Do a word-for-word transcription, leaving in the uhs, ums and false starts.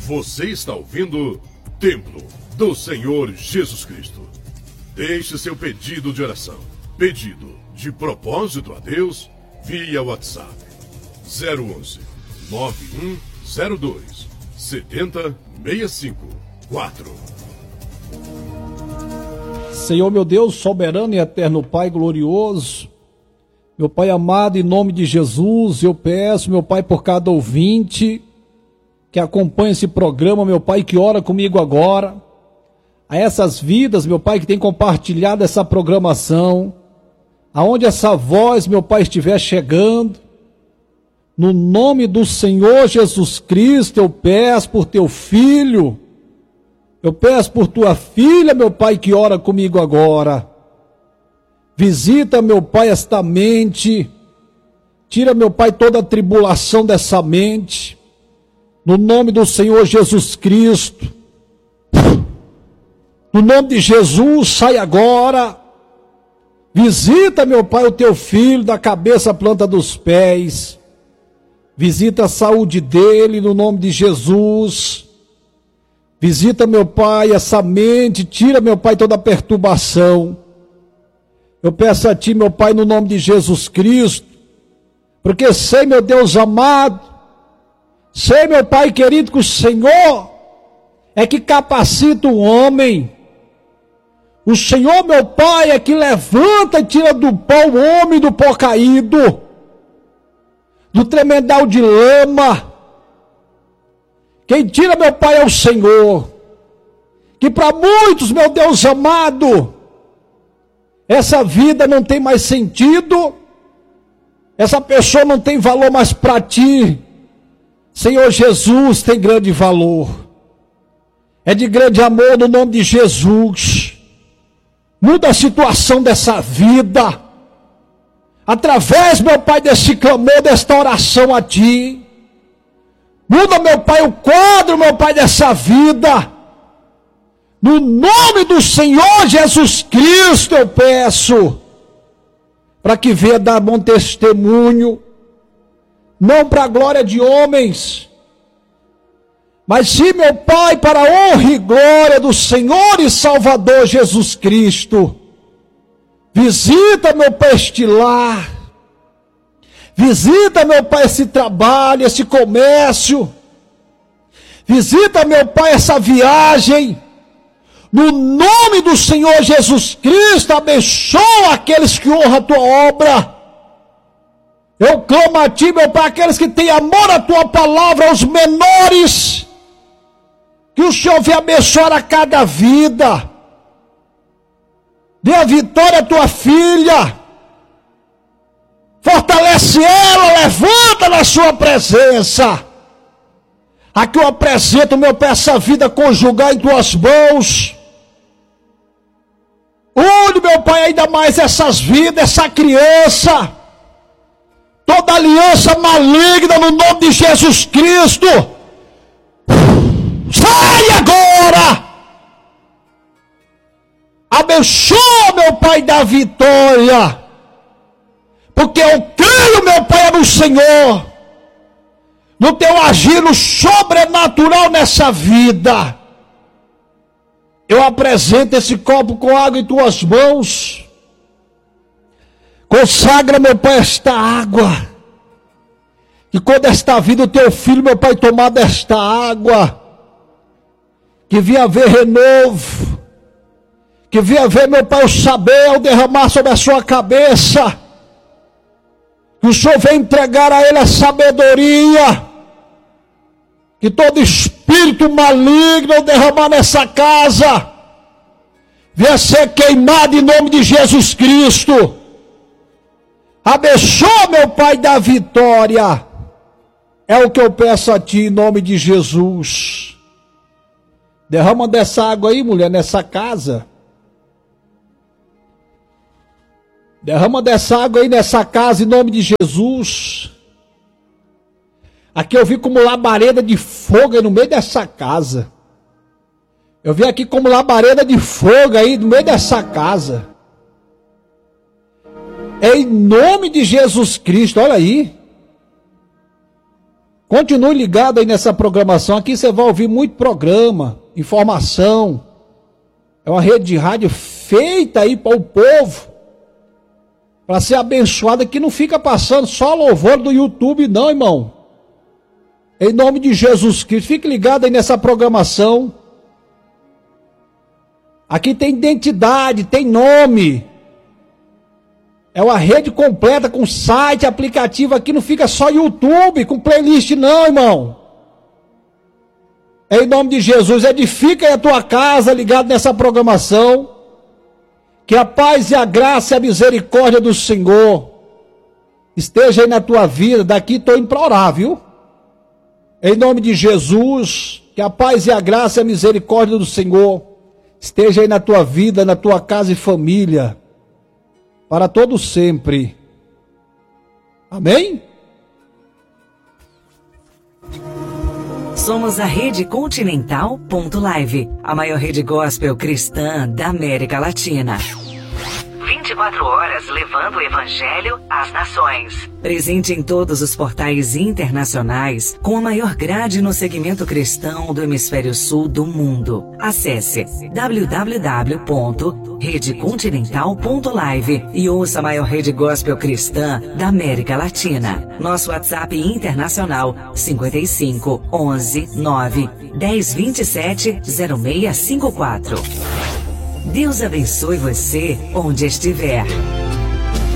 Você está ouvindo Templo do Senhor Jesus Cristo. Deixe seu pedido de oração, pedido de propósito a Deus via WhatsApp zero onze, nove um zero dois, sete zero seis cinco quatro. Senhor meu Deus, soberano e eterno Pai glorioso, meu Pai amado, em nome de Jesus, eu peço, meu Pai, por cada ouvinte que acompanha esse programa, meu Pai, que ora comigo agora, a essas vidas, meu Pai, que tem compartilhado essa programação, aonde essa voz, meu Pai, estiver chegando, no nome do Senhor Jesus Cristo, eu peço por teu filho, eu peço por tua filha, meu Pai, que ora comigo agora. Visita, meu Pai, esta mente, tira, meu Pai, toda a tribulação dessa mente, no nome do Senhor Jesus Cristo, no nome de Jesus, sai agora, visita, meu Pai, o teu filho, da cabeça à planta dos pés, visita a saúde dele, no nome de Jesus, visita, meu Pai, essa mente, tira, meu Pai, toda a perturbação. Eu peço a Ti, meu Pai, no nome de Jesus Cristo, porque sei, meu Deus amado, sei, meu Pai querido, que o Senhor é que capacita o homem. O Senhor, meu Pai, é que levanta e tira do pó o homem do pó caído, do tremendal de lama. Quem tira, meu Pai, é o Senhor. Que para muitos, meu Deus amado, essa vida não tem mais sentido, essa pessoa não tem valor mais para Ti. Senhor Jesus, tem grande valor, é de grande amor, no nome de Jesus. Muda a situação dessa vida, através, meu Pai, desse clamor, desta oração a Ti. Muda, meu Pai, o quadro, meu Pai, dessa vida, no nome do Senhor Jesus Cristo eu peço, para que venha dar bom testemunho, não para a glória de homens, mas sim, meu Pai, para a honra e glória do Senhor e Salvador Jesus Cristo. Visita, meu Pai, este lar, visita, meu Pai, esse trabalho, esse comércio, visita, meu Pai, essa viagem, no nome do Senhor Jesus Cristo, abençoa aqueles que honram a Tua obra. Eu clamo a Ti, meu Pai, aqueles que têm amor à Tua palavra, aos menores, que o Senhor venha abençoar a cada vida. Dê a vitória à Tua filha, fortalece ela, levanta na Sua presença. Aqui eu apresento, meu Pai, essa vida conjugal em Tuas mãos. Une, meu Pai, ainda mais essas vidas, essa criança, toda aliança maligna no nome de Jesus Cristo, sai agora, abençoa, meu Pai, da vitória, porque eu creio, meu Pai, no Senhor, no Teu agir no sobrenatural nessa vida. Eu apresento esse copo com água em Tuas mãos. Consagra, meu Pai, esta água. E quando esta vida, o Teu filho, meu Pai, tomar desta água, que venha haver renovo, que venha haver, meu Pai, o saber ao derramar sobre a sua cabeça, que o Senhor venha entregar a ele a sabedoria, que todo espírito maligno derramar nessa casa venha ser queimado em nome de Jesus Cristo. Abençoa, meu Pai, da vitória. É o que eu peço a Ti em nome de Jesus. Derrama dessa água aí, mulher, nessa casa. Derrama dessa água aí nessa casa em nome de Jesus. Aqui eu vi como labareda de fogo aí no meio dessa casa. Eu vi aqui como labareda de fogo aí no meio dessa casa. Em nome de Jesus Cristo, olha aí. Continue ligado aí nessa programação. Aqui você vai ouvir muito programa, informação. É uma rede de rádio feita aí para o povo, para ser abençoada, que não fica passando só louvor do YouTube não, irmão. Em nome de Jesus Cristo, fique ligado aí nessa programação. Aqui tem identidade, tem nome. É uma rede completa com site, aplicativo. Aqui não fica só YouTube, com playlist não, irmão. Em nome de Jesus, edifica aí a tua casa ligado nessa programação. Que a paz e a graça e a misericórdia do Senhor esteja aí na tua vida. Daqui estou indo para orar, viu? Em nome de Jesus, que a paz e a graça e a misericórdia do Senhor esteja aí na tua vida, na tua casa e família, para todo sempre. Amém? Somos a Rede Continental ponto live, a maior rede gospel cristã da América Latina. vinte e quatro horas levando o Evangelho às nações. Presente em todos os portais internacionais, com a maior grade no segmento cristão do hemisfério sul do mundo. Acesse w w w ponto rede continental ponto live e ouça a maior rede gospel cristã da América Latina. Nosso WhatsApp internacional cinco cinco, onze, nove, dez, vinte e sete, zero seis cinco quatro. Deus abençoe você onde estiver.